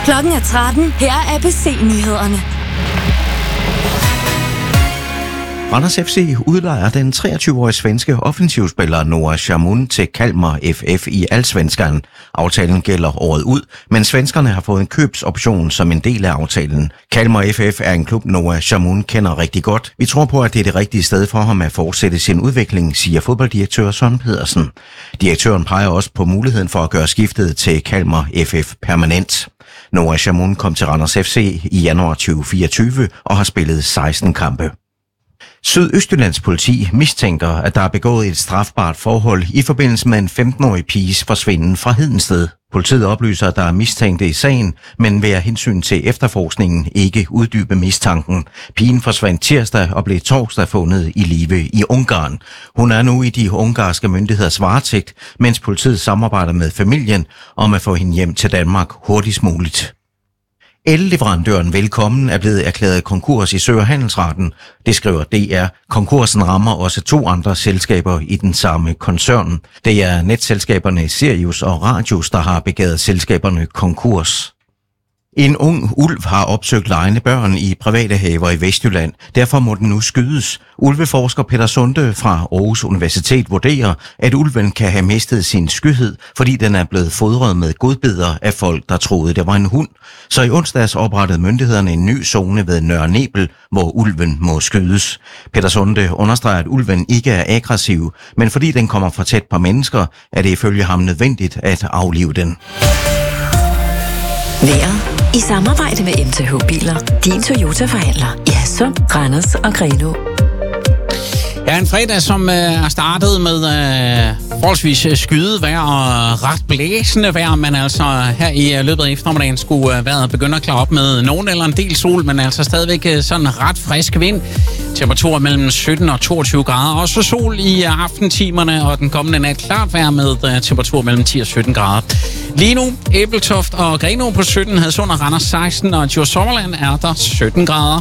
Klokken er 13. Her er ABC-nyhederne. Randers FC udlejer den 23-årige svenske offensivspiller Noah Shamun til Kalmar FF i Allsvenskan. Aftalen gælder året ud, men svenskerne har fået en købsoption som en del af aftalen. Kalmar FF er en klub, Noah Shamun kender rigtig godt. Vi tror på, at det er det rigtige sted for ham at fortsætte sin udvikling, siger fodbolddirektør Søren Pedersen. Direktøren peger også på muligheden for at gøre skiftet til Kalmar FF permanent. Noah Shamun kom til Randers FC i januar 2024 og har spillet 16 kampe. Sydøstjyllands politi mistænker, at der er begået et strafbart forhold i forbindelse med en 15-årig piges forsvinden fra Hedensted. Politiet oplyser, at der er mistænkte i sagen, men vil af hensyn til efterforskningen ikke uddybe mistanken. Pigen forsvandt tirsdag og blev torsdag fundet i live i Ungarn. Hun er nu i de ungarske myndigheders varetægt, mens politiet samarbejder med familien om at få hende hjem til Danmark hurtigst muligt. El-leverandøren Velkommen er blevet erklæret konkurs i Sø- og Handelsretten. Det skriver DR. Konkursen rammer også 2 andre selskaber i den samme koncern. Det er netselskaberne Sirius og Radius, der har begæret selskaberne konkurs. En ung ulv har opsøgt legende børn i private haver i Vestjylland. Derfor må den nu skydes. Ulveforsker Peter Sunde fra Aarhus Universitet vurderer, at ulven kan have mistet sin skyhed, fordi den er blevet fodret med godbidder af folk, der troede, det var en hund. Så i onsdags oprettede myndighederne en ny zone ved Nørre Nebel, hvor ulven må skydes. Peter Sunde understreger, at ulven ikke er aggressiv, men fordi den kommer for tæt på mennesker, er det ifølge ham nødvendigt at aflive den. Vejret i samarbejde med MTH Biler. Din Toyota-forhandler i Hadsund, Randers og Grenaa. Ja, en fredag, som er startet med forholdsvis skydevejr og ret blæsende vejr, men altså her i løbet af eftermiddagen skulle vejret begynde at klare op med nogen eller en del sol, men altså stadigvæk sådan ret frisk vind. Temperaturer mellem 17 og 22 grader. Også sol i aftentimerne, og den kommende nat klart vejr med temperaturer mellem 10 og 17 grader. Lige nu, Ebeltoft og Grenaa på 17, Hadsund og Randers 16, og Djursommerland er der 17 grader.